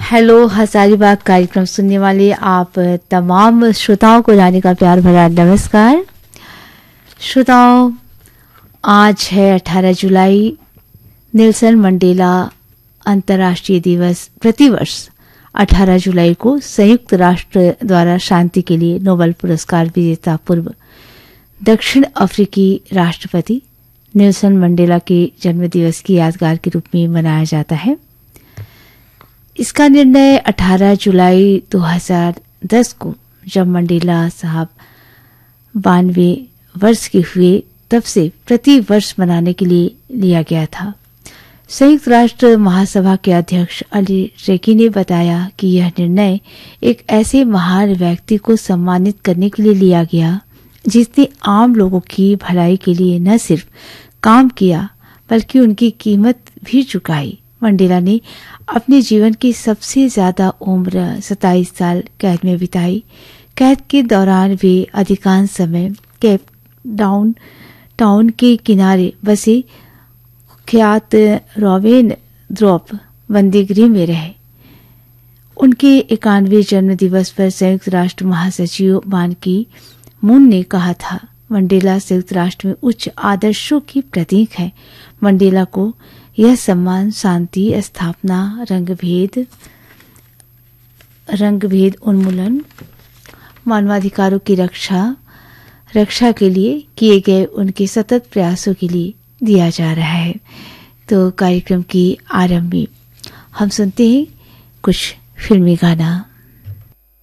Hello Hazaribagh कार्यक्रम सुनने वाले आप तमाम श्रोताओं को जाने का प्यार भरा नमस्कार। श्रोताओं, आज है 18 जुलाई, नेल्सन मंडेला अंतर्राष्ट्रीय दिवस। प्रतिवर्ष 18 जुलाई को संयुक्त राष्ट्र द्वारा शांति के लिए नोबेल पुरस्कार विजेता पूर्व दक्षिण अफ्रीकी राष्ट्रपति नेल्सन मंडेला के जन्मदिवस की यादगार के रूप में मनाया जाता है। इसका निर्णय 18 जुलाई 2010 को, जब मंडेला साहब 92 वर्ष के हुए, तब से प्रति वर्ष मनाने के लिए लिया गया था। संयुक्त राष्ट्र महासभा के अध्यक्ष अली रेकी ने बताया कि यह निर्णय एक ऐसे महान व्यक्ति को सम्मानित करने के लिए लिया गया जिसने आम लोगों की भलाई के लिए न सिर्फ काम किया बल्कि उनकी कीमत भी चुकाई। मंडेला ने अपने जीवन की सबसे ज्यादा उम्र 27 साल कैद में बिताई। कैद के दौरान वे अधिकांश समय केप टाउन के किनारे बसे ख्यात रॉबिन द्रोप बंदीगृह में रहे। उनके 91वें जन्म दिवस पर संयुक्त राष्ट्र महासचिव बान की मून ने कहा था, मंडेला संयुक्त राष्ट्र में उच्च आदर्शों की प्रतीक है। मंडेला को यह सम्मान शांति स्थापना, रंगभेद उन्मूलन, मानवाधिकारों की रक्षा के लिए किए गए उनके सतत प्रयासों के लिए दिया जा रहा है। तो कार्यक्रम की आरंभ में हम सुनते हैं कुछ फिल्मी गाना।